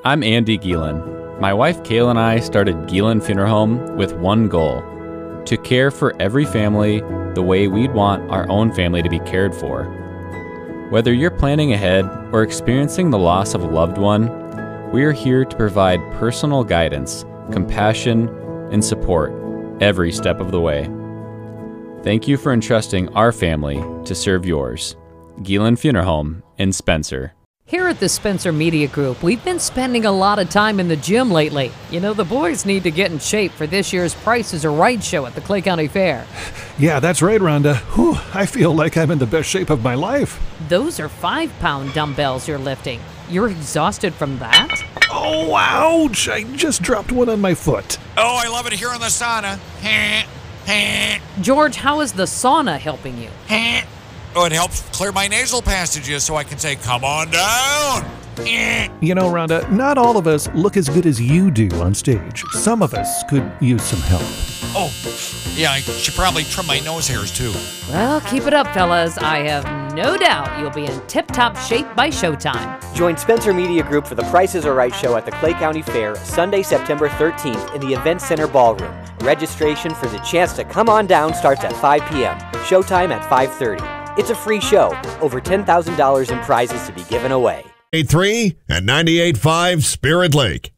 I'm Andy Gielen. My wife Kayla and I started Gielen Funeral Home with one goal: to care for every family the way we'd want our own family to be cared for. Whether you're planning ahead or experiencing the loss of a loved one, we are here to provide personal guidance, compassion, and support every step of the way. Thank you for entrusting our family to serve yours. Gielen Funeral Home in Spencer. Here at the Spencer Media Group, we've been spending a lot of time in the gym lately. You know, the boys need to get in shape for this year's Price is Right show at the Clay County Fair. Yeah, that's right, Rhonda. Whew, I feel like I'm in the best shape of my life. Those are 5-pound dumbbells you're lifting. You're exhausted from that? Oh, ouch! I just dropped one on my foot. Oh, I love it here in the sauna. George, how is the sauna helping you? Oh, it helps clear my nasal passages so I can say, come on down. You know, Rhonda, not all of us look as good as you do on stage. Some of us could use some help. Oh, yeah, I should probably trim my nose hairs too. Well, keep it up, fellas. I have no doubt you'll be in tip-top shape by showtime. Join Spencer Media Group for the Price is Right show at the Clay County Fair, Sunday, September 13th in the Event Center Ballroom. Registration for the chance to come on down starts at 5 p.m. Showtime at 5:30. It's a free show. Over $10,000 in prizes to be given away. 98.3 and 98.5 Spirit Lake.